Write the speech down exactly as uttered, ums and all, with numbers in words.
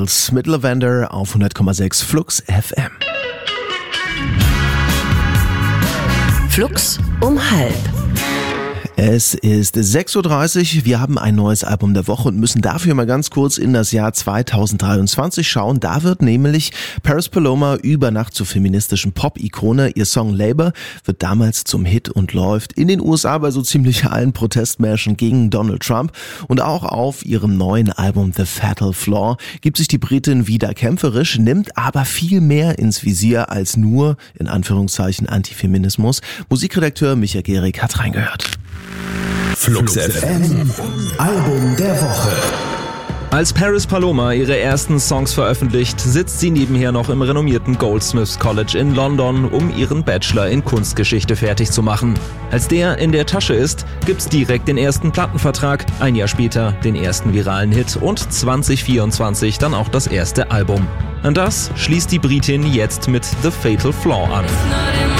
Beatles mit Lavender auf hundert Komma sechs Flux F M. Flux um halb. Es ist sechs Uhr dreißig, wir haben ein neues Album der Woche und müssen dafür mal ganz kurz in das Jahr zweitausenddreiundzwanzig schauen. Da wird nämlich Paris Paloma über Nacht zur feministischen Pop-Ikone. Ihr Song Labor wird damals zum Hit und läuft in den U S A bei so ziemlich allen Protestmärschen gegen Donald Trump. Und auch auf ihrem neuen Album The Fatal Flaw gibt sich die Britin wieder kämpferisch, nimmt aber viel mehr ins Visier als nur, in Anführungszeichen, Antifeminismus. Musikredakteur Michael Gehrig hat reingehört. Flux F M, Album der Woche. Als Paris Paloma ihre ersten Songs veröffentlicht, sitzt sie nebenher noch im renommierten Goldsmiths College in London, um ihren Bachelor in Kunstgeschichte fertig zu machen. Als der in der Tasche ist, gibt's direkt den ersten Plattenvertrag, ein Jahr später den ersten viralen Hit und zwanzig vierundzwanzig dann auch das erste Album. An das schließt die Britin jetzt mit The Fatal Flaw an.